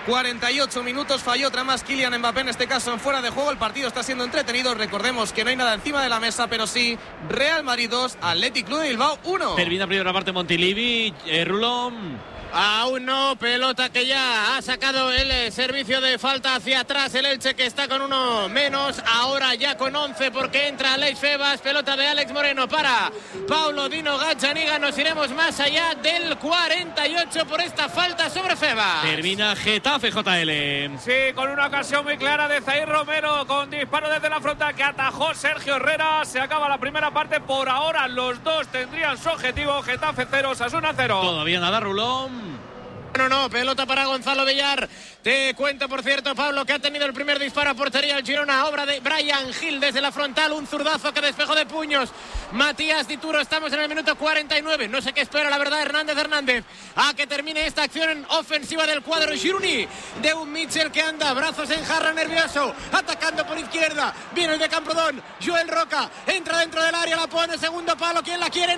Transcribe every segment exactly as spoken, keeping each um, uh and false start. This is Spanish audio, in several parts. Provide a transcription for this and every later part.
cuarenta y ocho minutos, falló otra más Kylian Mbappé, en este caso en fuera de juego. El partido está siendo entretenido, recordemos que no hay nada encima de la mesa, pero sí Real Madrid dos, Athletic Club de Bilbao uno. Termina primera parte Montilivi, eh, Rulón. Aún no, pelota que ya ha sacado el eh, servicio de falta hacia atrás el Elche, que está con uno menos, ahora ya con once porque entra Alex Febas, pelota de Alex Moreno para Paulo Dino Gazzaniga. Nos iremos más allá del cuarenta y ocho por esta falta sobre Febas. Termina Getafe, J L. Sí, con una ocasión muy clara de Zair Romero, con disparo desde la frontal que atajó Sergio Herrera. Se acaba la primera parte, por ahora los dos tendrían su objetivo. Getafe cero, Osasuna cero. Todavía nada, Rulón. No, no, pelota para Gonzalo Villar. Te cuento, por cierto, Pablo, que ha tenido el primer disparo a portería el Girona, obra de Brian Gil desde la frontal, un zurdazo que despejó de puños Matías Dituro. Estamos en el minuto cuarenta y nueve, no sé qué espera la verdad Hernández Hernández a que termine esta acción ofensiva del cuadro Gironi, de un Mitchell que anda, brazos en jarra, nervioso, atacando por izquierda, viene el de Camprodón, Joel Roca, entra dentro del área, la pone, segundo palo, ¿quién la quiere?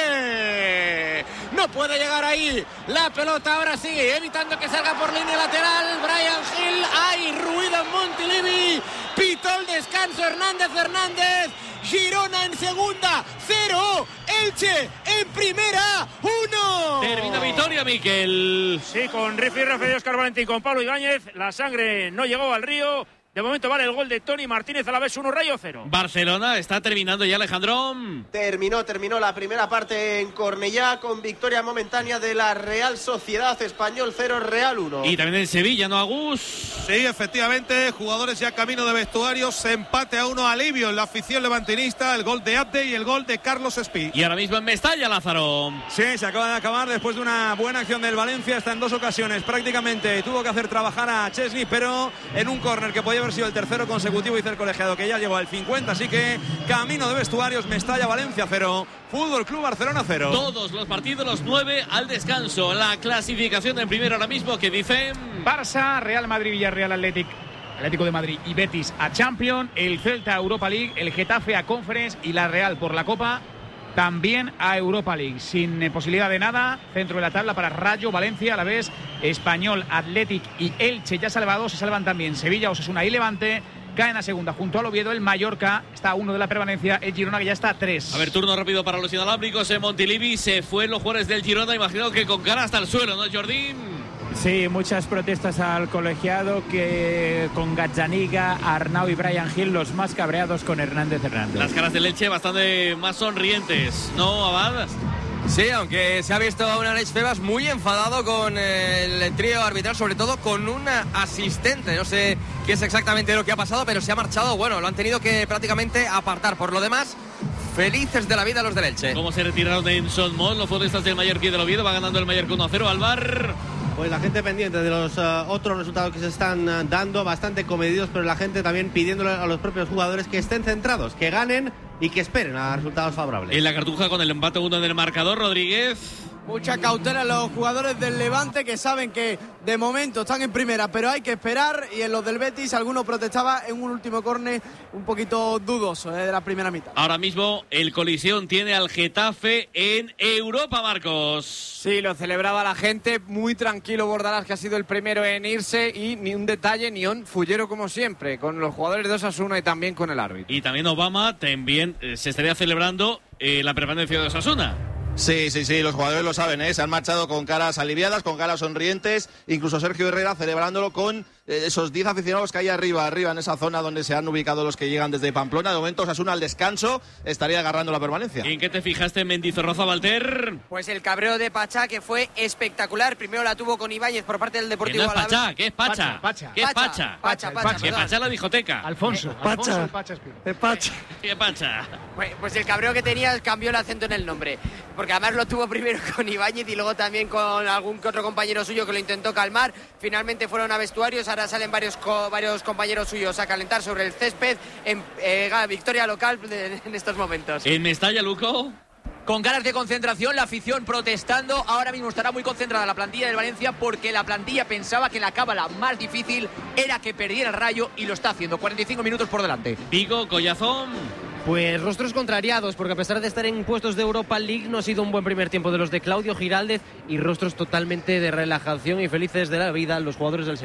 Nadie, no puede llegar ahí, la pelota ahora sí, evitando que salga por línea lateral Brian Gil. Hay ruido en Montilivi, pitó el descanso Hernández Hernández. Girona en segunda, cero. Elche en primera, uno. Termina victoria, Miquel. Sí, con Rifi Rafa de Óscar Valentín, con Pablo Ibáñez. La sangre no llegó al río. De momento vale el gol de Toni Martínez, a la vez uno, Rayo cero. Barcelona está terminando ya, Alejandro. Terminó, terminó la primera parte en Cornellá con victoria momentánea de la Real Sociedad, Español cero, Real uno. Y también en Sevilla, ¿no, Agus? Sí, efectivamente, jugadores ya camino de vestuarios, empate a uno, alivio en la afición levantinista, el gol de Abde y el gol de Carlos Espí. Y ahora mismo en Mestalla, Lázaro. Sí, se acaba de acabar después de una buena acción del Valencia, está en dos ocasiones, prácticamente tuvo que hacer trabajar a Chesney, pero en un córner que podía haber sido el tercero consecutivo, hizo el colegiado que ya llegó al cincuenta, así que camino de vestuarios, Mestalla, Valencia cero, Fútbol Club Barcelona cero. Todos los partidos, los nueve al descanso. La clasificación en primero ahora mismo que dicen Barça, Real Madrid, Villarreal, Athletic, Atlético de Madrid y Betis a Champions, el Celta a Europa League, el Getafe a Conference y la Real por la Copa también a Europa League, sin eh, posibilidad de nada. Centro de la tabla para Rayo, Valencia, a la vez Español, Athletic y Elche ya salvados. Se salvan también Sevilla, Osasuna y Levante. Caen a segunda junto al Oviedo. El Mallorca está a uno de la permanencia. El Girona, que ya está a tres. A ver, turno rápido para los inalámbricos en Montilivi. Se fue los jugadores del Girona, imagino que con cara hasta el suelo, ¿no, Jordín? Sí, muchas protestas al colegiado, que con Gazzaniga, Arnau y Brian Gil los más cabreados con Hernández Hernández. Las caras de Leche bastante más sonrientes, ¿no, Abad? Sí, aunque se ha visto a un Alex Febas muy enfadado con el trío arbitral, sobre todo con un asistente. No sé qué es exactamente lo que ha pasado, pero se ha marchado. Bueno, lo han tenido que prácticamente apartar. Por lo demás, felices de la vida los del Elche. ¿Cómo se retiraron en Son Mod los futbolistas del Mallorca y del Oviedo? Va ganando el Mallorca uno a cero. Alvar. Pues la gente pendiente de los uh, otros resultados que se están uh, dando, bastante comedidos, pero la gente también pidiéndole a los propios jugadores que estén centrados, que ganen y que esperen a resultados favorables. En la Cartuja con el empate uno en el marcador, Rodríguez. Mucha cautela en los jugadores del Levante, que saben que de momento están en primera, pero hay que esperar. Y en los del Betis, alguno protestaba en un último córner un poquito dudoso eh, de la primera mitad. Ahora mismo el Colisión tiene al Getafe en Europa, Marcos. Sí, lo celebraba la gente, muy tranquilo Bordalás, que ha sido el primero en irse, y ni un detalle, ni un fullero como siempre, con los jugadores de Osasuna y también con el árbitro. Y también Obama, también eh, se estaría celebrando eh, la permanencia de Osasuna. Sí, sí, sí, los jugadores lo saben, ¿eh? Se han marchado con caras aliviadas, con caras sonrientes, incluso Sergio Herrera celebrándolo con eh, esos diez aficionados que hay arriba, arriba en esa zona donde se han ubicado los que llegan desde Pamplona. De momento Osasuna al descanso estaría agarrando la permanencia. ¿En qué te fijaste, Mendizorroza, Valter? Pues el cabreo de Pachá, que fue espectacular. Primero la tuvo con Ibáñez por parte del Deportivo Alavés. ¿Qué no es Pachá? ¿Qué es Pacha? Pacha. ¿Qué es Pacha? Pacha, Pacha. ¿Qué Pacha la discoteca? Alfonso. Eh, Pacha. Pacha. Eh, Pacha. ¿Qué Pacha? Pues, pues el cabreo que tenía cambió el acento en el nombre. Porque además lo tuvo primero con Ibáñez y luego también con algún que otro compañero suyo que lo intentó calmar. Finalmente fueron a vestuarios, ahora salen varios, co varios compañeros suyos a calentar sobre el césped. En eh, victoria local de, en estos momentos. ¿En Mestalla, Luco? Con ganas de concentración, la afición protestando. Ahora mismo estará muy concentrada la plantilla del Valencia, porque la plantilla pensaba que la cábala más difícil era que perdiera el Rayo, y lo está haciendo. cuarenta y cinco minutos por delante. Vigo, Collazón. Pues rostros contrariados, porque a pesar de estar en puestos de Europa League, no ha sido un buen primer tiempo de los de Claudio Giraldez, y rostros totalmente de relajación y felices de la vida los jugadores del Sevilla.